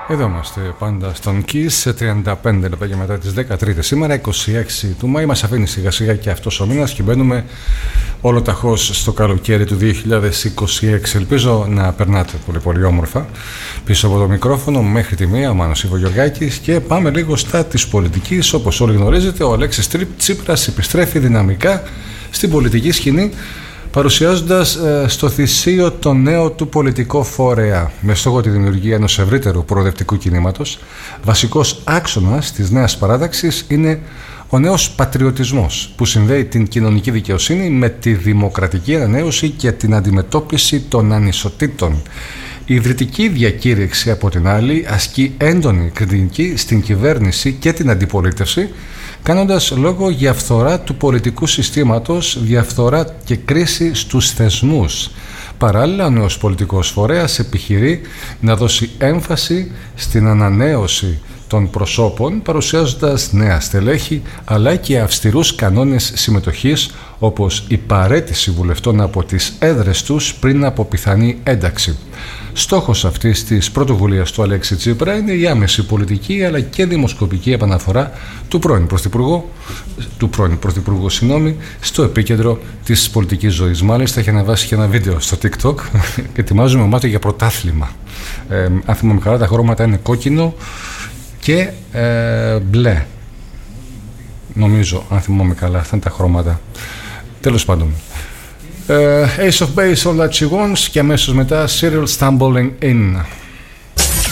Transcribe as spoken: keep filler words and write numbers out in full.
Εδώ είμαστε πάντα στον Kiss σε τριάντα πέντε λεπτά μετά τις δεκατρείς σήμερα, είκοσι έξι του Μάη. Μας αφήνει σιγά σιγά και αυτός ο μήνας και μπαίνουμε όλο ταχώς στο καλοκαίρι του δύο χιλιάδες είκοσι έξι. Ελπίζω να περνάτε πολύ πολύ όμορφα πίσω από το μικρόφωνο μέχρι τη μία. Ο Μάνος Ιβογιοργάκης και πάμε λίγο στα της πολιτικής. Όπως όλοι γνωρίζετε, ο Αλέξης Τσίπρας επιστρέφει δυναμικά στην πολιτική σκηνή, παρουσιάζοντας ε, στο θυσίο το νέο του πολιτικό φορέα με στόχο τη δημιουργία ενός ευρύτερου προοδευτικού κινήματος. Βασικός άξονας της νέας παράταξης είναι ο νέος πατριωτισμός, που συνδέει την κοινωνική δικαιοσύνη με τη δημοκρατική ανανέωση και την αντιμετώπιση των ανισοτήτων. Η ιδρυτική διακήρυξη, από την άλλη, ασκεί έντονη κριτική στην κυβέρνηση και την αντιπολίτευση, κάνοντας λόγο για φθορά του πολιτικού συστήματος, διαφθορά και κρίση στους θεσμούς. Παράλληλα, ο νέος πολιτικός φορέας επιχειρεί να δώσει έμφαση στην ανανέωση των προσώπων, παρουσιάζοντας νέα στελέχη αλλά και αυστηρούς κανόνες συμμετοχής, όπως η παραίτηση βουλευτών από τις έδρες τους πριν από πιθανή ένταξη. Στόχος αυτής της πρωτοβουλίας του Αλέξη Τσίπρα είναι η άμεση πολιτική αλλά και δημοσκοπική επαναφορά του πρώην Πρωθυπουργού, του πρώην Πρωθυπουργού συγγνώμη, στο επίκεντρο της πολιτικής ζωής. Μάλιστα, έχει ανεβάσει και ένα βίντεο στο TikTok και ετοιμάζουμε μάτι για πρωτάθλημα. Ε, αν θυμάμαι καλά, τα χρώματα είναι κόκκινο και ε, μπλε. Νομίζω, αν θυμάμαι καλά, αυτά είναι τα χρώματα. Τέλος πάντων. Uh, Ace of Base, All That She Wants, και αμέσως μετά Serial Stumbling In.